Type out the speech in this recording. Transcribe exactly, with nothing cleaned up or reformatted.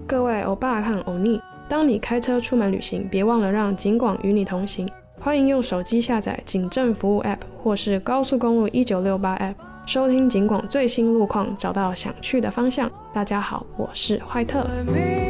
各位欧巴和欧尼，当你开车出门旅行，别忘了让警广与你同行。欢迎用手机下载警政服务 App 或是高速公路一九六八 App， 收听警广最新路况，找到想去的方向。大家好，我是坏特。